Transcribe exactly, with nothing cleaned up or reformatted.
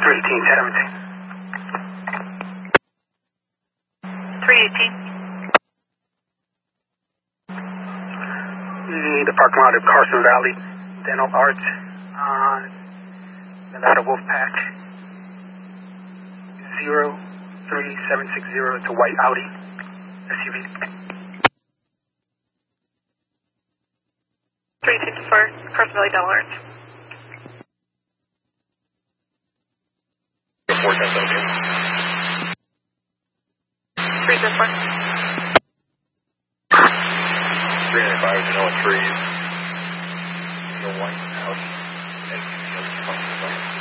three eighteen, seventeen. three eighteen. The parking lot of Carson Valley Dental Arts on Nevada Wolfpack. zero three seven six zero. It's a white Audi S U V. three sixty-four, Carson Valley Dental Arts. four ten seventeen. three sixty-four. three ninety-five, Genoa Trees. The white house. S U V.